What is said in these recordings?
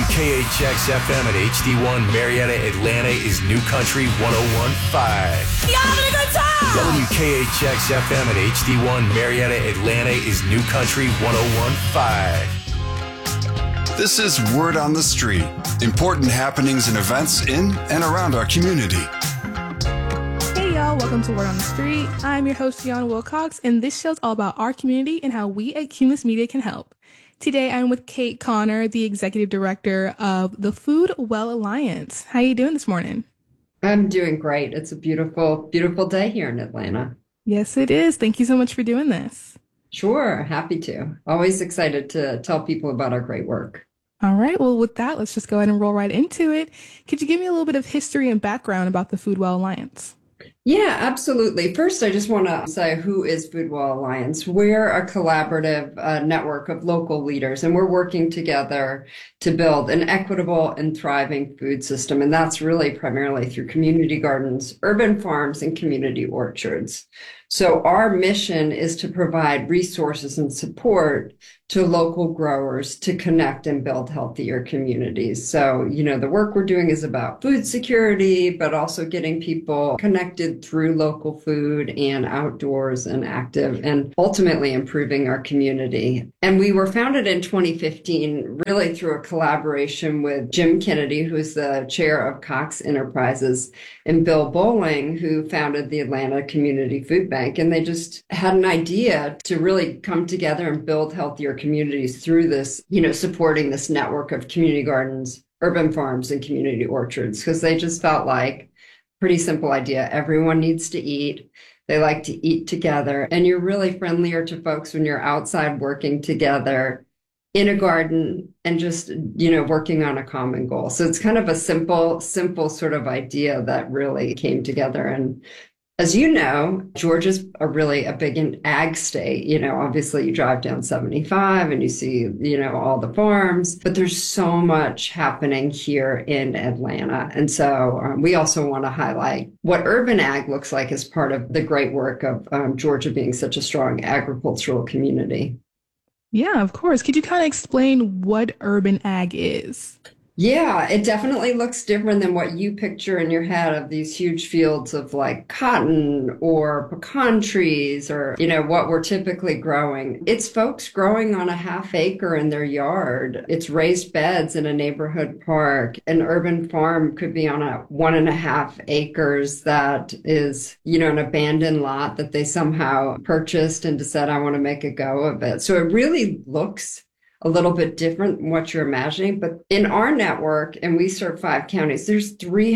WKHX FM at HD1 Marietta, Atlanta is New Country 101.5. Y'all having a good time? WKHX FM at HD1 Marietta, Atlanta is New Country 101.5. This is Word on the Street. Important happenings and events in and around our community. Hey y'all, welcome to Word on the Street. I'm your host, Jan Wilcox, and this show's all about our community and how we at Cumulus Media can help. Today, I'm with Kate Connor, the Executive Director of the Food Well Alliance. How are you doing this morning? I'm doing great. It's a beautiful, beautiful day here in Atlanta. Yes, it is. Thank you so much for doing this. Sure, happy to. Always excited to tell people about our great work. All right, well, with that, let's just go ahead and roll right into it. Could you give me a little bit of history and background about the Food Well Alliance? Yeah, absolutely. First, I just want to say, who is Food Well Alliance? We're a collaborative network of local leaders, and we're working together to build an equitable and thriving food system. And that's really primarily through community gardens, urban farms, and community orchards. So our mission is to provide resources and support to local growers to connect and build healthier communities. So, the work we're doing is about food security, but also getting people connected through local food and outdoors and active, and ultimately improving our community. And we were founded in 2015, really through a collaboration with Jim Kennedy, who's the chair of Cox Enterprises, and Bill Bowling, who founded the Atlanta Community Food Bank. And they just had an idea to really come together and build healthier communities through this, supporting this network of community gardens, urban farms, and community orchards, because they just felt like, pretty simple idea, everyone needs to eat. They like to eat together, and you're really friendlier to folks when you're outside working together in a garden and just, working on a common goal. So it's kind of a simple sort of idea that really came together. And as you know, Georgia's a big ag state. Obviously you drive down 75 and you see, all the farms, but there's so much happening here in Atlanta. And so we also want to highlight what urban ag looks like as part of the great work of Georgia being such a strong agricultural community. Yeah, of course. Could you kind of explain what urban ag is? Yeah, it definitely looks different than what you picture in your head of these huge fields of like cotton or pecan trees or, what we're typically growing. It's folks growing on a half acre in their yard. It's raised beds in a neighborhood park. An urban farm could be on a 1.5 acres that is, an abandoned lot that they somehow purchased and decided, I want to make a go of it. So it really looks a little bit different than what you're imagining. But in our network, and we serve 5 counties, there's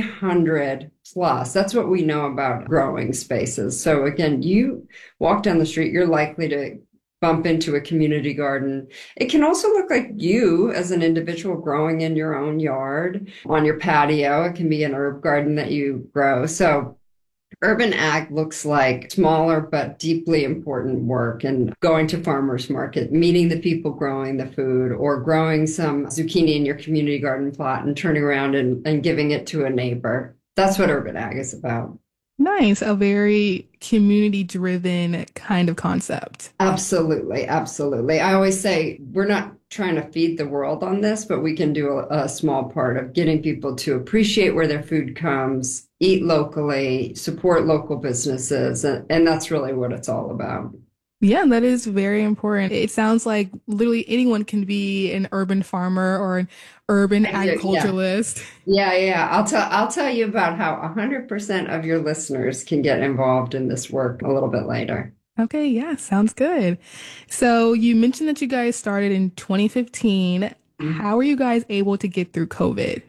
300 plus. That's what we know about growing spaces. So again, you walk down the street, you're likely to bump into a community garden. It can also look like you as an individual growing in your own yard, on your patio. It can be an herb garden that you grow. So urban ag looks like smaller but deeply important work, and going to farmers market, meeting the people growing the food, or growing some zucchini in your community garden plot and turning around and giving it to a neighbor. That's what urban ag is about. Nice. A very community-driven kind of concept. Absolutely. Absolutely. I always say we're not trying to feed the world on this, but we can do a small part of getting people to appreciate where their food comes, eat locally, support local businesses. And that's really what it's all about. Yeah, that is very important. It sounds like literally anyone can be an urban farmer or an urban agriculturalist. Yeah. I'll tell you about how 100% of your listeners can get involved in this work a little bit later. Okay, yeah, sounds good. So you mentioned that you guys started in 2015. How were you guys able to get through COVID?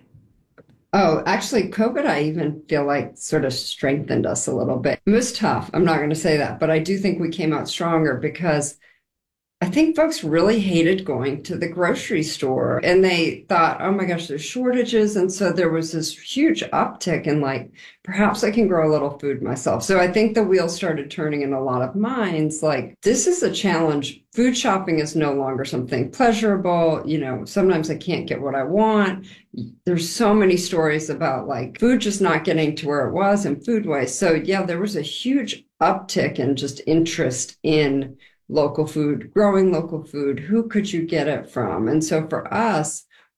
Oh, actually, COVID, I even feel like sort of strengthened us a little bit. It was tough. I'm not going to say that, but I do think we came out stronger because I think folks really hated going to the grocery store, and they thought, oh my gosh, there's shortages. And so there was this huge uptick in like, perhaps I can grow a little food myself. So I think the wheels started turning in a lot of minds. Like, this is a challenge. Food shopping is no longer something pleasurable. Sometimes I can't get what I want. There's so many stories about like food just not getting to where it was and food waste. So yeah, there was a huge uptick in just interest in local food, growing local food. Who could you get it from? And so for us,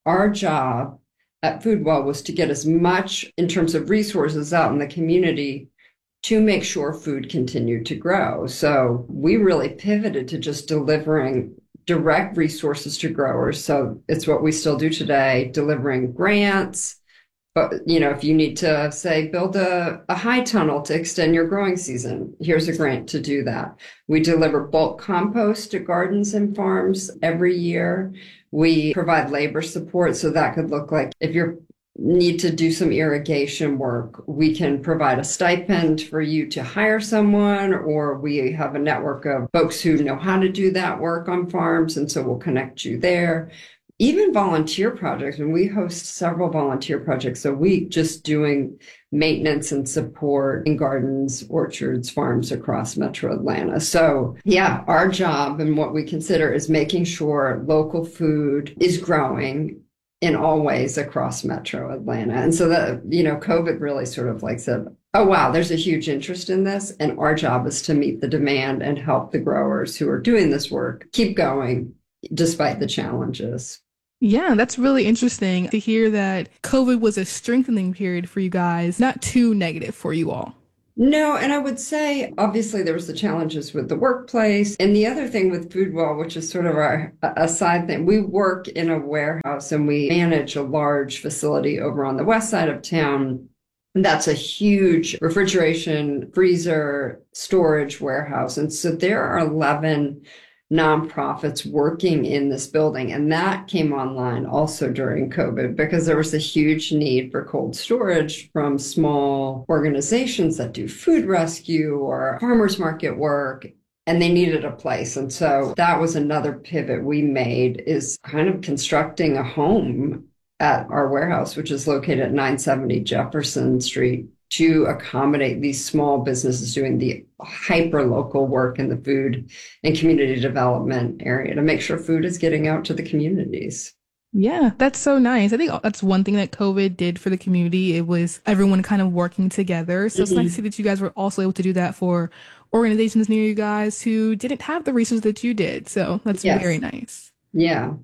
our job at Foodwell was to get as much in terms of resources out in the community to make sure food continued to grow. So we really pivoted to just delivering direct resources to growers. So it's what we still do today, delivering grants. But, if you need to, say, build a high tunnel to extend your growing season, here's a grant to do that. We deliver bulk compost to gardens and farms every year. We provide labor support. So that could look like if you need to do some irrigation work, we can provide a stipend for you to hire someone, or we have a network of folks who know how to do that work on farms. And so we'll connect you there. Even volunteer projects, and we host several volunteer projects. So we just doing maintenance and support in gardens, orchards, farms across Metro Atlanta. So yeah, our job and what we consider is making sure local food is growing in all ways across Metro Atlanta. And so that, COVID really sort of like said, oh, wow, there's a huge interest in this. And our job is to meet the demand and help the growers who are doing this work keep going despite the challenges. Yeah, that's really interesting to hear that COVID was a strengthening period for you guys, not too negative for you all. No, and I would say, obviously, there was the challenges with the workplace. And the other thing with Foodwell, which is sort of a side thing, we work in a warehouse and we manage a large facility over on the west side of town. And that's a huge refrigeration, freezer, storage warehouse. And so there are 11 nonprofits working in this building. And that came online also during COVID because there was a huge need for cold storage from small organizations that do food rescue or farmers market work. And they needed a place. And so that was another pivot we made, is kind of constructing a home at our warehouse, which is located at 970 Jefferson Street, to accommodate these small businesses doing the hyper local work in the food and community development area to make sure food is getting out to the communities. Yeah, that's so nice. I think that's one thing that COVID did for the community. It was everyone kind of working together. So it's nice to see that you guys were also able to do that for organizations near you guys who didn't have the resources that you did. So that's very nice. Yeah.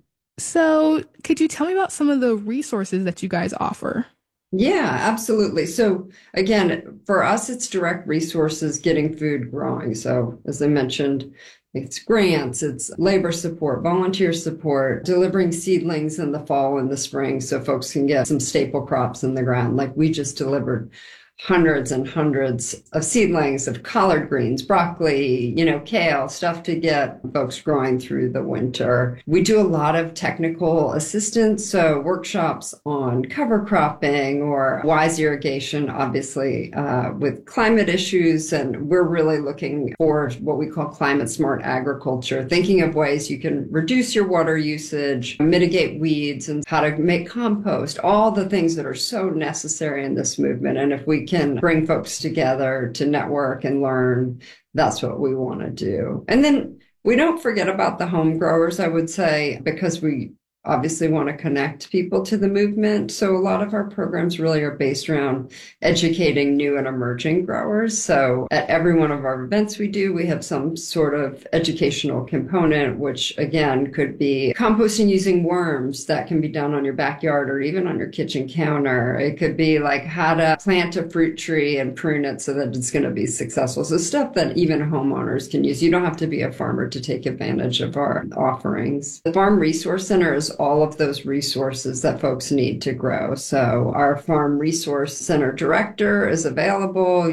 So could you tell me about some of the resources that you guys offer? Yeah, absolutely. So again, for us, it's direct resources, getting food growing. So as I mentioned, it's grants, it's labor support, volunteer support, delivering seedlings in the fall and the spring so folks can get some staple crops in the ground. Like we just delivered hundreds and hundreds of seedlings of collard greens, broccoli, kale, stuff to get folks growing through the winter. We do a lot of technical assistance, so workshops on cover cropping or wise irrigation, obviously, with climate issues. And we're really looking for what we call climate smart agriculture, thinking of ways you can reduce your water usage, mitigate weeds, and how to make compost, all the things that are so necessary in this movement. And if we can bring folks together to network and learn, that's what we want to do. And then we don't forget about the home growers, I would say, because we obviously want to connect people to the movement. So a lot of our programs really are based around educating new and emerging growers. So at every one of our events we do, we have some sort of educational component, which again could be composting using worms that can be done on your backyard or even on your kitchen counter. It could be like how to plant a fruit tree and prune it so that it's going to be successful. So stuff that even homeowners can use. You don't have to be a farmer to take advantage of our offerings. The Farm Resource Center is all of those resources that folks need to grow. So our Farm Resource Center director is available,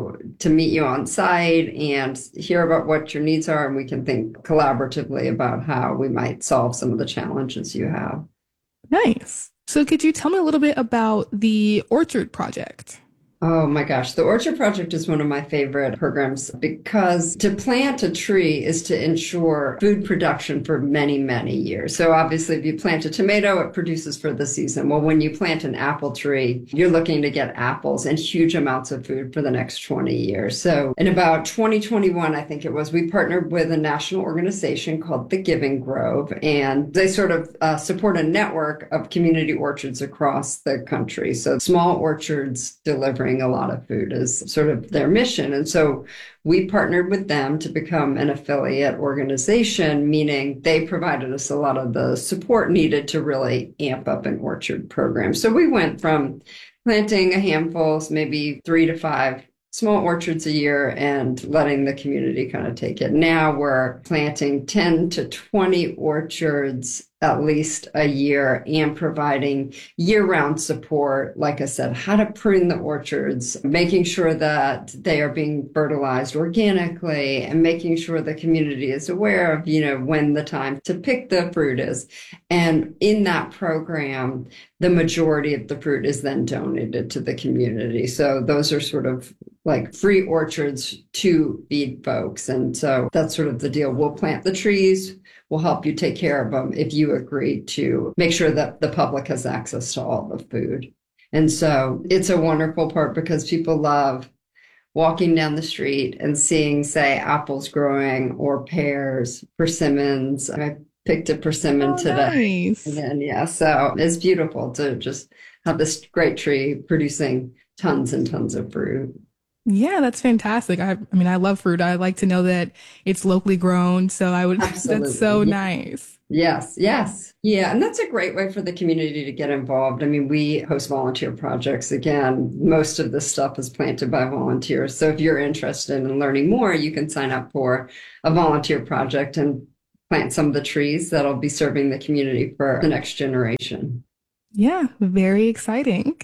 to meet you on site and hear about what your needs are. And we can think collaboratively about how we might solve some of the challenges you have. Nice. So could you tell me a little bit about the Orchard Project? Oh my gosh, the Orchard Project is one of my favorite programs because to plant a tree is to ensure food production for many, many years. So obviously, if you plant a tomato, it produces for the season. Well, when you plant an apple tree, you're looking to get apples and huge amounts of food for the next 20 years. So in about 2021, I think it was, we partnered with a national organization called the Giving Grove, and they sort of support a network of community orchards across the country. So small orchards delivering bring a lot of food is sort of their mission. And so we partnered with them to become an affiliate organization, meaning they provided us a lot of the support needed to really amp up an orchard program. So we went from planting a handful, maybe 3 to 5 small orchards a year and letting the community kind of take it. Now we're planting 10 to 20 orchards at least a year and providing year-round support. Like I said, how to prune the orchards, making sure that they are being fertilized organically, and making sure the community is aware of, when the time to pick the fruit is. And in that program, the majority of the fruit is then donated to the community. So those are sort of like free orchards to feed folks. And so that's sort of the deal. We'll plant the trees. We'll help you take care of them if you agree to make sure that the public has access to all the food. And so it's a wonderful part because people love walking down the street and seeing, say, apples growing or pears, persimmons. I picked a persimmon today. Nice. And then, so it's beautiful to just have this great tree producing tons and tons of fruit. Yeah, that's fantastic. I mean, I love fruit. I like to know that it's locally grown. So Absolutely. That's so nice. Yes, yes. Yeah, and that's a great way for the community to get involved. I mean, we host volunteer projects. Again, most of this stuff is planted by volunteers. So if you're interested in learning more, you can sign up for a volunteer project and plant some of the trees that'll be serving the community for the next generation. Yeah, very exciting.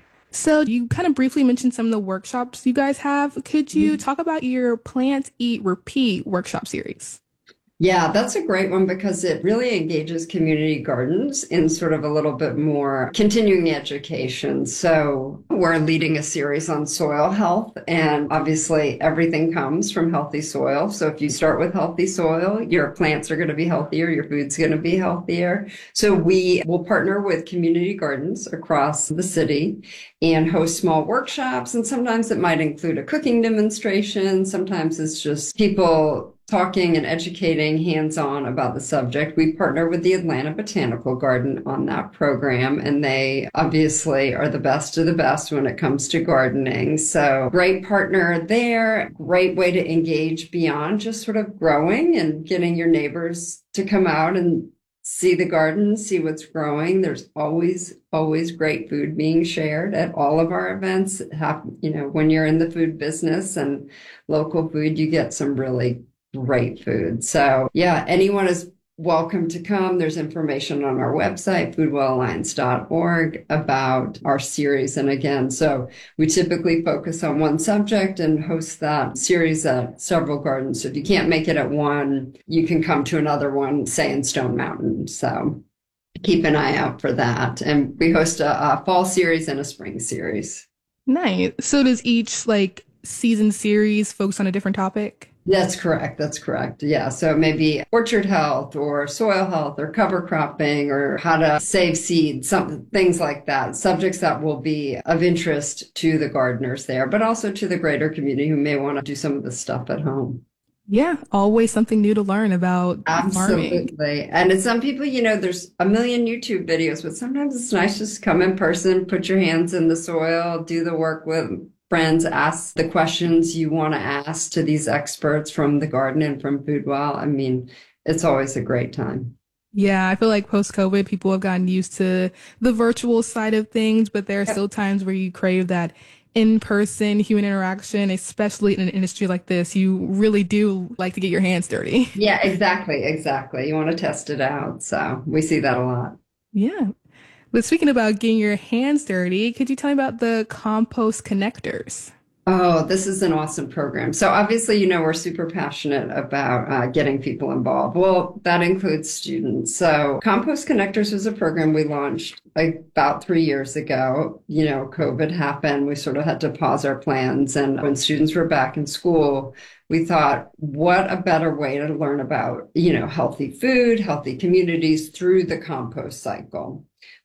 So you kind of briefly mentioned some of the workshops you guys have. Could you talk about your Plant, Eat, Repeat workshop series? Yeah, that's a great one because it really engages community gardens in sort of a little bit more continuing education. So we're leading a series on soil health, and obviously everything comes from healthy soil. So if you start with healthy soil, your plants are going to be healthier, your food's going to be healthier. So we will partner with community gardens across the city and host small workshops. And sometimes it might include a cooking demonstration. Sometimes it's just people talking and educating hands-on about the subject. We partner with the Atlanta Botanical Garden on that program, and they obviously are the best of the best when it comes to gardening. So great partner there, great way to engage beyond just sort of growing and getting your neighbors to come out and see the garden, see what's growing. There's always great food being shared at all of our events. When you're in the food business and local food, you get some really great food. So yeah, anyone is welcome to come. There's information on our website, foodwellalliance.org, about our series. And again, so we typically focus on one subject and host that series at several gardens. So if you can't make it at one, you can come to another one, say in Stone Mountain. So keep an eye out for that. And we host a fall series and a spring series. Nice. So does each season series focus on a different topic? That's correct. That's correct. Yeah. So maybe orchard health or soil health or cover cropping or how to save seeds, things like that. Subjects that will be of interest to the gardeners there, but also to the greater community who may want to do some of this stuff at home. Yeah, always something new to learn about farming. Absolutely. And some people, there's a million YouTube videos, but sometimes it's nice just to come in person, put your hands in the soil, do the work with friends, ask the questions you want to ask to these experts from the garden and from FoodWell. I mean, it's always a great time. Yeah, I feel like post-COVID, people have gotten used to the virtual side of things, but there are still times where you crave that in-person human interaction, especially in an industry like this. You really do like to get your hands dirty. Yeah, exactly. You want to test it out. So we see that a lot. Yeah. But speaking about getting your hands dirty, could you tell me about the compost connectors? Oh, this is an awesome program. So obviously, we're super passionate about getting people involved. Well, that includes students. So Compost Connectors was a program we launched about 3 years ago. COVID happened. We sort of had to pause our plans. And when students were back in school, we thought, what a better way to learn about, healthy food, healthy communities through the compost cycle.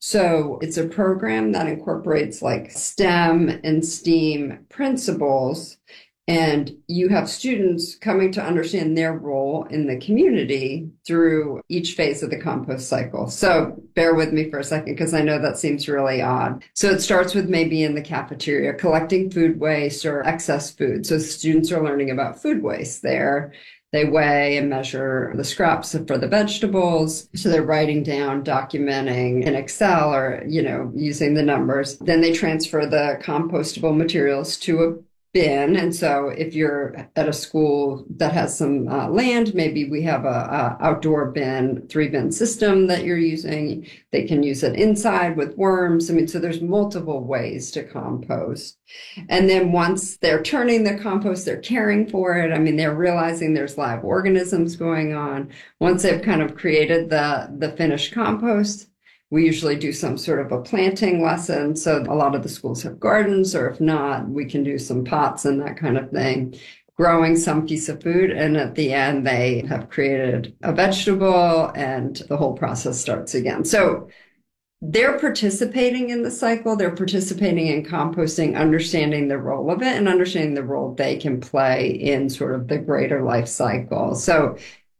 So it's a program that incorporates STEM and STEAM principles And you have students coming to understand their role in the community through each phase of the compost cycle. So bear with me for a second, because I know that seems really odd. So it starts with maybe in the cafeteria, collecting food waste or excess food. So students are learning about food waste there. They weigh and measure the scraps for the vegetables. So they're writing down, documenting in Excel or, using the numbers. Then they transfer the compostable materials to a bin. And so if you're at a school that has some land, maybe we have a outdoor bin, 3-bin system that you're using. They can use it inside with worms. So there's multiple ways to compost. And then once they're turning the compost, they're caring for it. They're realizing there's live organisms going on. Once they've kind of created the finished compost, we usually do some sort of a planting lesson. So a lot of the schools have gardens, or if not, we can do some pots and that kind of thing, growing some piece of food. And at the end, they have created a vegetable and the whole process starts again. So they're participating in the cycle. They're participating in composting, understanding the role of it and understanding the role they can play in sort of the greater life cycle. So,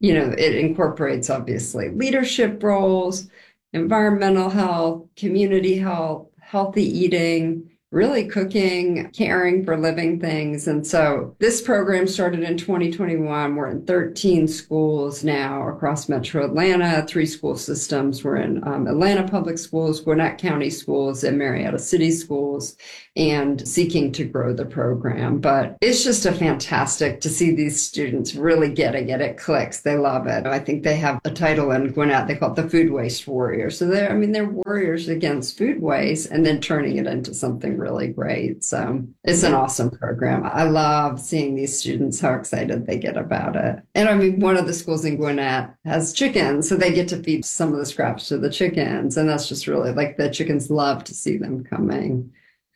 it incorporates obviously leadership roles, environmental health, community health, healthy eating, really cooking, caring for living things. And so this program started in 2021. We're in 13 schools now across Metro Atlanta, 3 school systems. We're in Atlanta Public Schools, Gwinnett County Schools, and Marietta City Schools, and seeking to grow the program. But it's just fantastic to see these students really getting it. It clicks. They love it. I think they have a title in Gwinnett. They call it the Food Waste Warriors. So they're warriors against food waste and then turning it into something really great. So it's an awesome program. I love seeing these students, how excited they get about it. And one of the schools in Gwinnett has chickens, so they get to feed some of the scraps to the chickens. And that's just really the chickens love to see them coming.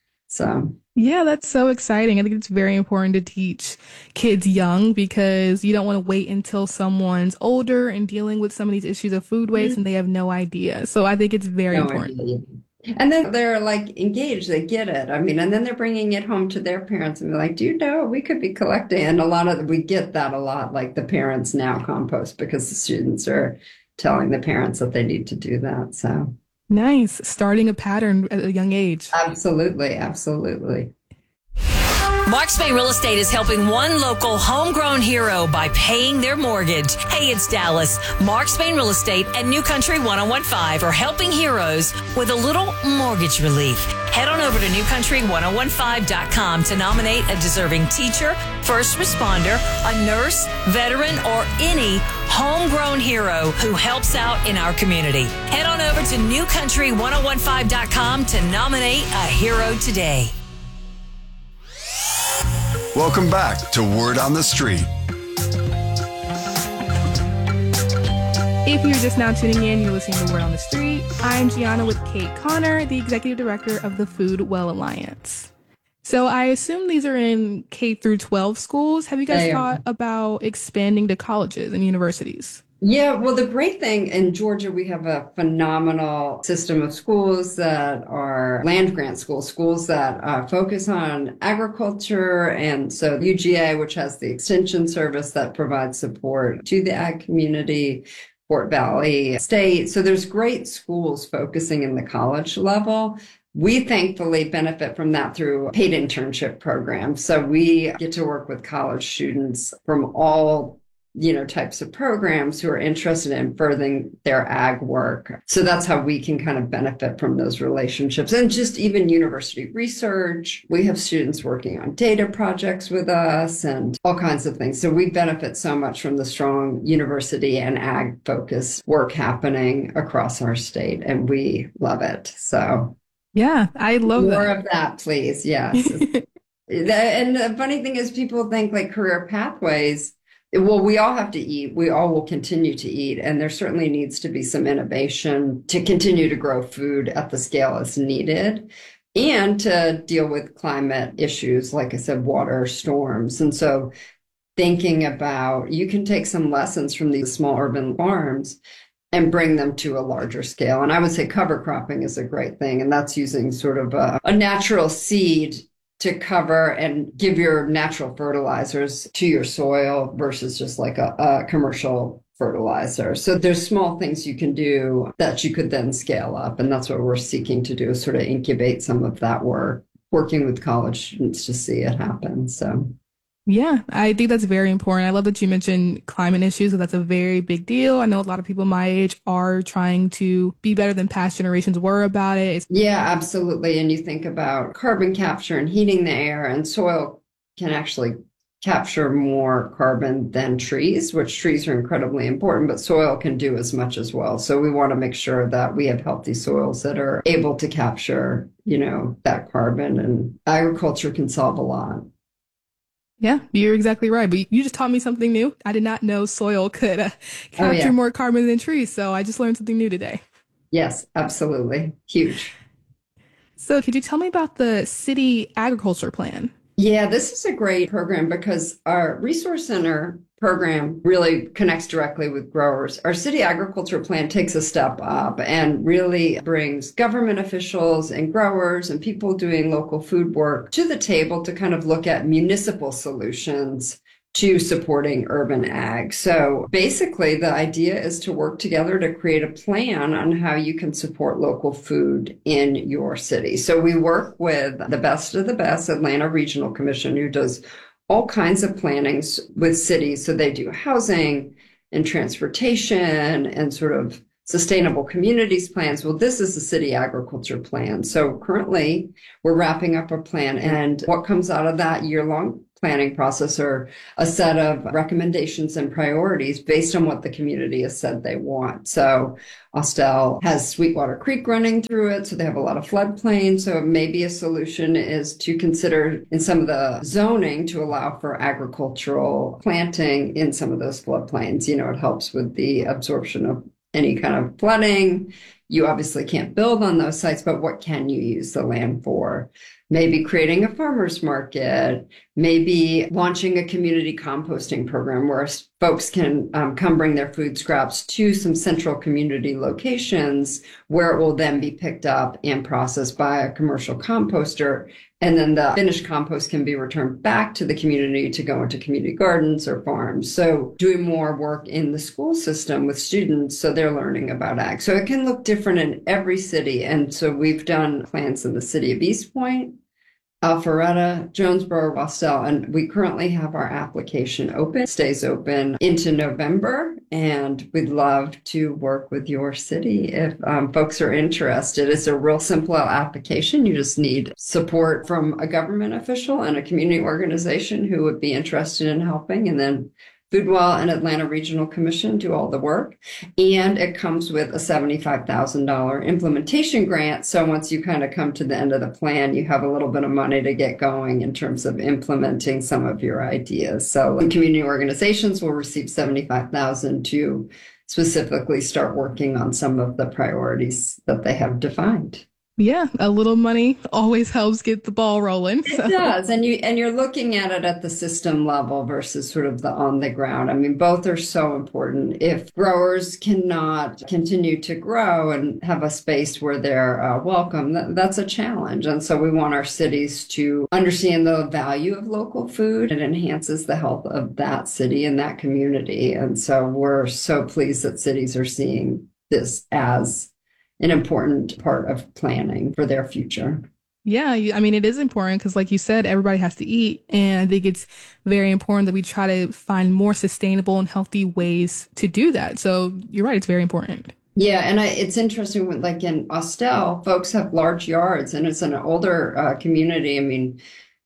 So yeah, that's so exciting. I think it's very important to teach kids young, because you don't want to wait until someone's older and dealing with some of these issues of food waste and they have no idea. So I think it's very important. Idea. And then they're engaged, they get it. And then they're bringing it home to their parents and they're like, do you know, we could be collecting. And we get that a lot, the parents now compost because the students are telling the parents that they need to do that. So nice. Starting a pattern at a young age. Absolutely. Absolutely. Mark Spain Real Estate is helping one local homegrown hero by paying their mortgage. Hey, it's Dallas. Mark Spain Real Estate and New Country 1015 are helping heroes with a little mortgage relief. Head on over to newcountry1015.com to nominate a deserving teacher, first responder, a nurse, veteran, or any homegrown hero who helps out in our community. Head on over to newcountry1015.com to nominate a hero today. Welcome back to Word on the Street. If you're just now tuning in, you're listening to Word on the Street. I'm Gianna with Kate Connor, the Executive Director of the Food Well Alliance. So I assume these are in K through 12 schools. Have you guys thought about expanding to colleges and universities? Yeah, well, the great thing in Georgia, we have a phenomenal system of schools that are land grant schools that focus on agriculture. And so UGA, which has the extension service that provides support to the ag community, Fort Valley State. So there's great schools focusing in the college level. We thankfully benefit from that through paid internship programs. So we get to work with college students from all types of programs who are interested in furthering their ag work. So that's how we can kind of benefit from those relationships. And just even university research. We have students working on data projects with us and all kinds of things. So we benefit so much from the strong university and ag focused work happening across our state. And we love it. So yeah, I love more of that, please. Yes. And the funny thing is people think career pathways. Well, we all have to eat. We all will continue to eat. And there certainly needs to be some innovation to continue to grow food at the scale as needed and to deal with climate issues, like I said, water, storms. And so thinking about, you can take some lessons from these small urban farms and bring them to a larger scale. And I would say cover cropping is a great thing. And that's using sort of a natural seed to cover and give your natural fertilizers to your soil versus just like a commercial fertilizer. So there's small things you can do that you could then scale up. And that's what we're seeking to do, is sort of incubate some of that work, working with college students to see it happen. So Yeah, I think that's very important. I love that you mentioned climate issues, because that's a very big deal. I know a lot of people my age are trying to be better than past generations were about it. yeah, absolutely. And you think about carbon capture and heating the air, and soil can actually capture more carbon than trees, which trees are incredibly important, but soil can do as much as well. So we want to make sure that we have healthy soils that are able to capture, that carbon, and agriculture can solve a lot. Yeah, you're exactly right. But you just taught me something new. I did not know soil could capture more carbon than trees. So I just learned something new today. Yes, absolutely. Huge. So could you tell me about the city agriculture plan? Yeah, this is a great program because our resource center program really connects directly with growers. Our city agriculture plan takes a step up and really brings government officials and growers and people doing local food work to the table to kind of look at municipal solutions to supporting urban ag. So basically, the idea is to work together to create a plan on how you can support local food in your city. So we work with the best of the best, Atlanta Regional Commission, who does all kinds of plannings with cities. So they do housing and transportation and sort of sustainable communities plans. Well, this is the city agriculture plan. So currently we're wrapping up a plan, and what comes out of that year-long planning process are a set of recommendations and priorities based on what the community has said they want. So Austell has Sweetwater Creek running through it, so they have a lot of floodplains. So maybe a solution is to consider in some of the zoning to allow for agricultural planting in some of those floodplains. It helps with the absorption of any kind of flooding. You obviously can't build on those sites, but what can you use the land for? Maybe creating a farmer's market, maybe launching a community composting program where folks can come bring their food scraps to some central community locations where it will then be picked up and processed by a commercial composter. And then the finished compost can be returned back to the community to go into community gardens or farms. So doing more work in the school system with students so they're learning about ag. So it can look different in every city. And so we've done plans in the city of East Point, Alpharetta, Jonesboro, Austell, and we currently have our application open, stays open into November, and we'd love to work with your city if folks are interested. It's a real simple application. You just need support from a government official and a community organization who would be interested in helping, and then Foodwell and Atlanta Regional Commission do all the work. And it comes with a $75,000 implementation grant. So once you kind of come to the end of the plan, you have a little bit of money to get going in terms of implementing some of your ideas. So community organizations will receive $75,000 to specifically start working on some of the priorities that they have defined. Yeah, a little money always helps get the ball rolling. So. It does. And you're looking at it at the system level versus sort of the on the ground. I mean, both are so important. If growers cannot continue to grow and have a space where they're welcome, that's a challenge. And so we want our cities to understand the value of local food. It enhances the health of that city and that community. And so we're so pleased that cities are seeing this as an important part of planning for their future. Yeah, I mean, it is important because, like you said, everybody has to eat. And I think it's very important that we try to find more sustainable and healthy ways to do that. So you're right, it's very important. Yeah, and it's interesting when, like in Austell, folks have large yards and it's an older community. I mean,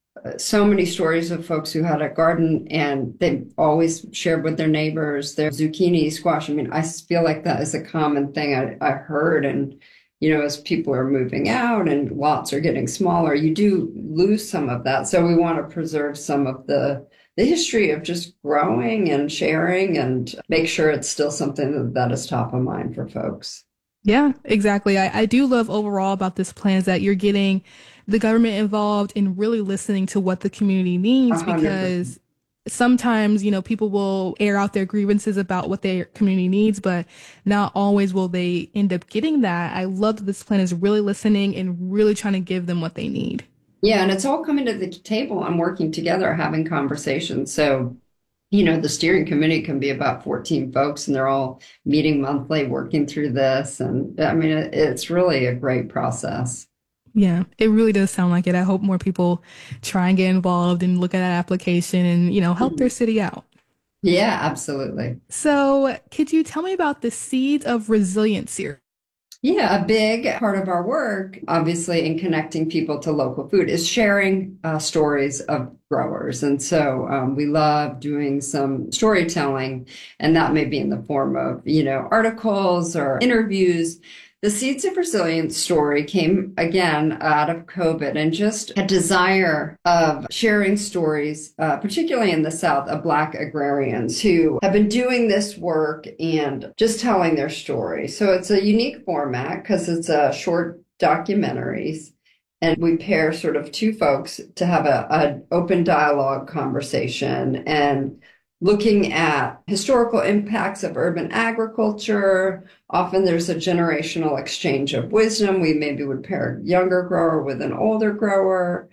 so many stories of folks who had a garden and they always shared with their neighbors their zucchini, squash. I mean, I feel like that is a common thing I heard. And, as people are moving out and lots are getting smaller, you do lose some of that. So we want to preserve some of the history of just growing and sharing and make sure it's still something that is top of mind for folks. Yeah, exactly. I do love overall about this plan is that you're getting the government involved in really listening to what the community needs 100%. Because sometimes, people will air out their grievances about what their community needs, but not always will they end up getting that. I love that this plan is really listening and really trying to give them what they need. Yeah, and it's all coming to the table and working together, having conversations. So, the steering committee can be about 14 folks and they're all meeting monthly, working through this. And I mean, it's really a great process. Yeah, it really does sound like it. I hope more people try and get involved and look at that application and, help their Mhm. city out. Yeah, absolutely. So, could you tell me about the Seeds of Resilience series? Yeah, a big part of our work, obviously, in connecting people to local food is sharing stories of growers. And so we love doing some storytelling, and that may be in the form of, articles or interviews. The Seeds of Resilience story came again out of COVID and just a desire of sharing stories, particularly in the South, of Black agrarians who have been doing this work and just telling their story. So it's a unique format because it's a short documentaries. And we pair sort of two folks to have an open dialogue conversation and looking at historical impacts of urban agriculture. Often there's a generational exchange of wisdom. We maybe would pair a younger grower with an older grower,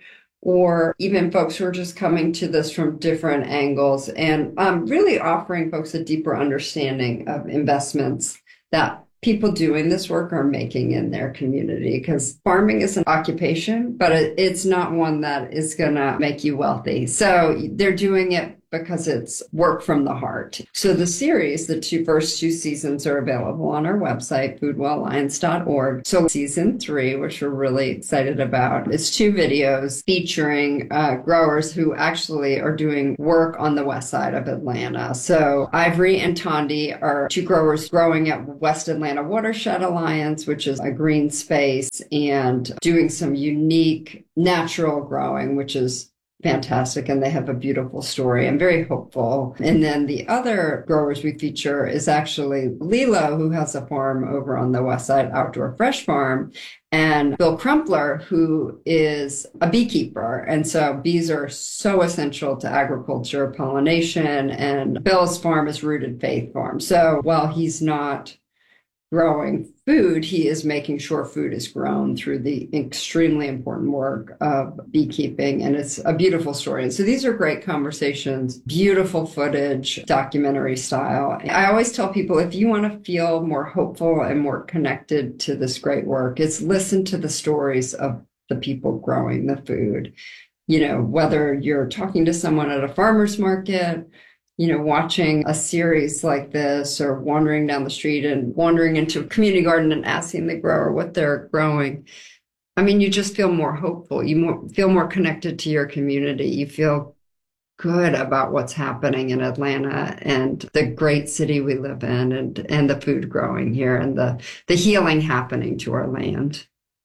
or even folks who are just coming to this from different angles and really offering folks a deeper understanding of investments that people doing this work are making in their community, because farming is an occupation, but it's not one that is going to make you wealthy. So they're doing it because it's work from the heart. So the series, the first two seasons are available on our website, foodwallalliance.org. So season 3, which we're really excited about, is 2 videos featuring growers who actually are doing work on the west side of Atlanta. So Ivory and Tondi are 2 growers growing at West Atlanta Watershed Alliance, which is a green space, and doing some unique natural growing, which is fantastic, and they have a beautiful story. I'm very hopeful. And then the other growers we feature is actually Lilo, who has a farm over on the west side, Outdoor Fresh Farm, and Bill Crumpler, who is a beekeeper. And so bees are so essential to agriculture, pollination, and Bill's farm is Rooted Faith Farm. So while he's not growing food, he is making sure food is grown through the extremely important work of beekeeping. And it's a beautiful story. And so these are great conversations, beautiful footage, documentary style. I always tell people, if you want to feel more hopeful and more connected to this great work, it's listen to the stories of the people growing the food. Whether you're talking to someone at a farmer's market, watching a series like this, or wandering down the street and wandering into a community garden and asking the grower what they're growing. I mean, you just feel more hopeful. You feel more connected to your community. You feel good about what's happening in Atlanta and the great city we live in, and the food growing here, and the healing happening to our land.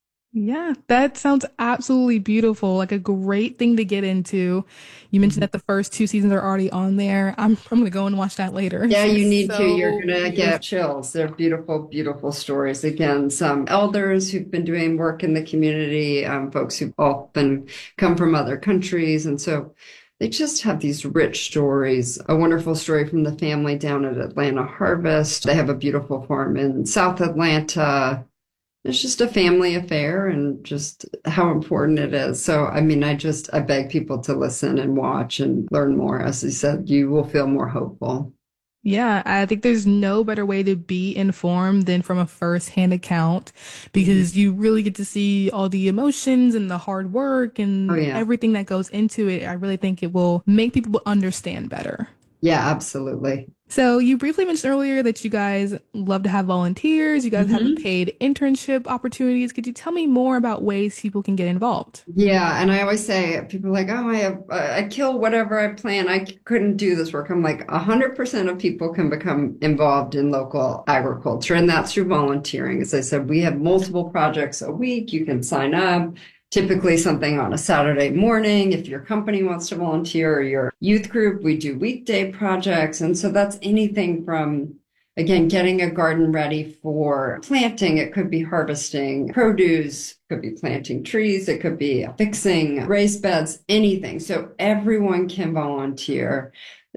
Yeah, that sounds absolutely beautiful. Like a great thing to get into. You mentioned that the first 2 seasons are already on there. I'm going to go and watch that later. Yeah, you need to. So You're going to beautiful. get chills. They're beautiful, beautiful stories. Again, some elders who've been doing work in the community, folks who've often come from other countries. And so they just have these rich stories. A wonderful story from the family down at Atlanta Harvest. They have a beautiful farm in South Atlanta. It's just a family affair, and just how important it is. So, I mean, I beg people to listen and watch and learn more. As I said, you will feel more hopeful. Yeah, I think there's no better way to be informed than from a first-hand account, because you really get to see all the emotions and the hard work Oh, and yeah. everything that goes into it. I really think it will make people understand better. Yeah, absolutely. So you briefly mentioned earlier that you guys love to have volunteers. You guys have paid internship opportunities. Could you tell me more about ways people can get involved? Yeah, and I always say, people are like, oh, I kill whatever I plan. I couldn't do this work. I'm like, 100% of people can become involved in local agriculture, and that's through volunteering. As I said, we have multiple projects a week. You can sign up. Typically something on a Saturday morning. If your company wants to volunteer, or your youth group, we do weekday projects. And so that's anything from, again, getting a garden ready for planting. It could be harvesting produce, it could be planting trees, it could be fixing raised beds, anything. So everyone can volunteer.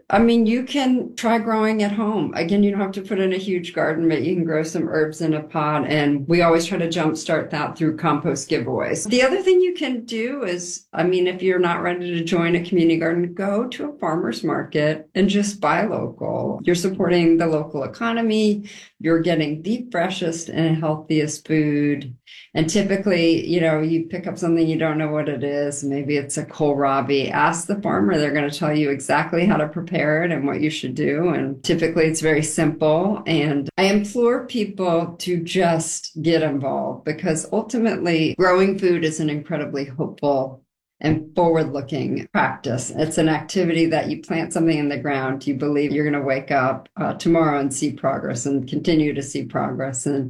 I mean, you can try growing at home. Again, you don't have to put in a huge garden, but you can grow some herbs in a pot. And we always try to jumpstart that through compost giveaways. The other thing you can do is, I mean, if you're not ready to join a community garden, go to a farmer's market and just buy local. You're supporting the local economy. You're getting the freshest and healthiest food. And typically, you pick up something you don't know what it is. Maybe it's a kohlrabi. Ask the farmer. They're going to tell you exactly how to prepare it and what you should do. And typically it's very simple. And I implore people to just get involved, because ultimately growing food is an incredibly hopeful and forward-looking practice. It's an activity that you plant something in the ground. You believe you're going to wake up tomorrow and see progress and continue to see progress. And,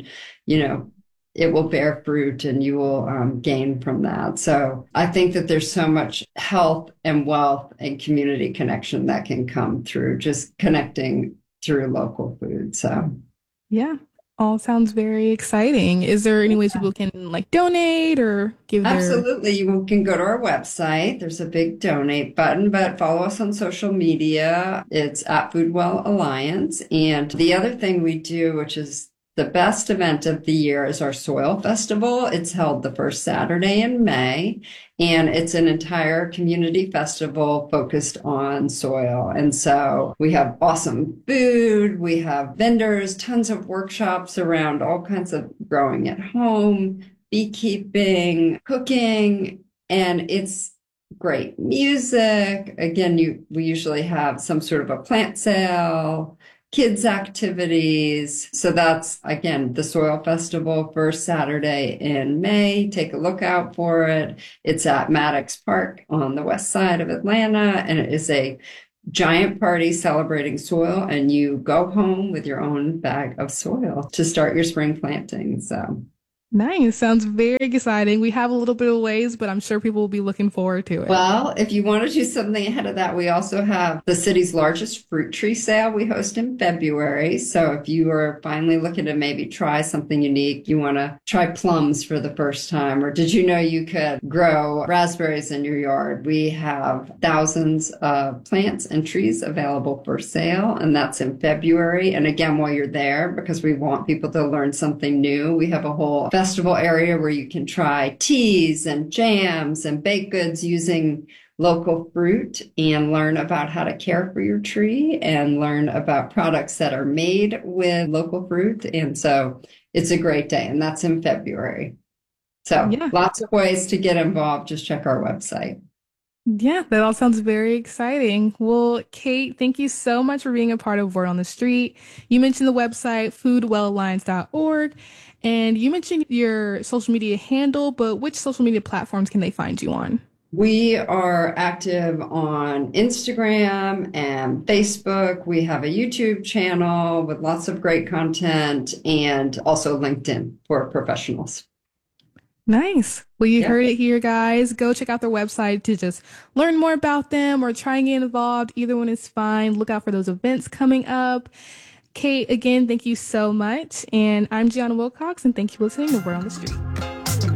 it will bear fruit and you will gain from that. So I think that there's so much health and wealth and community connection that can come through just connecting through local food. So yeah, all sounds very exciting. Is there any ways people can donate or give their... Absolutely. You can go to our website. There's a big donate button, but follow us on social media. It's at Foodwell Alliance. And the other thing we do, which is the best event of the year, is our Soil Festival. It's held the first Saturday in May, and it's an entire community festival focused on soil. And so we have awesome food, we have vendors, tons of workshops around all kinds of growing at home, beekeeping, cooking, and it's great music. Again, we usually have some sort of a plant sale, kids activities. So that's, again, the Soil Festival, first Saturday in May. Take a look out for it. It's at Maddox Park on the west side of Atlanta, and it is a giant party celebrating soil, and you go home with your own bag of soil to start your spring planting. So nice. Sounds very exciting. We have a little bit of ways, but I'm sure people will be looking forward to it. Well, if you want to do something ahead of that, we also have the city's largest fruit tree sale we host in February. So if you are finally looking to maybe try something unique, you want to try plums for the first time, or did you know you could grow raspberries in your yard? We have thousands of plants and trees available for sale, and that's in February. And again, while you're there, because we want people to learn something new, we have a whole festival area where you can try teas and jams and baked goods using local fruit, and learn about how to care for your tree and learn about products that are made with local fruit. And so it's a great day, and that's in February. So yeah, lots of ways to get involved. Just check our website. Yeah, that all sounds very exciting. Well, Kate, thank you so much for being a part of Word on the Street. You mentioned the website, foodwellalliance.org, and you mentioned your social media handle, but which social media platforms can they find you on? We are active on Instagram and Facebook. We have a YouTube channel with lots of great content, and also LinkedIn for professionals. Nice. Well, you heard it here, guys. Go check out their website to just learn more about them or try and get involved. Either one is fine. Look out for those events coming up. Kate, again, thank you so much. And I'm Gianna Wilcox, and thank you for listening to Word on the Street.